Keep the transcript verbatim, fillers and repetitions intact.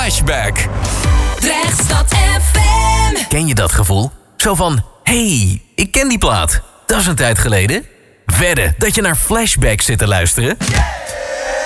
Flashback. Drechtstad F M. Ken je dat gevoel? Zo van, hey, ik ken die plaat. Dat is een tijd geleden. Wedden dat je naar Flashback zit te luisteren?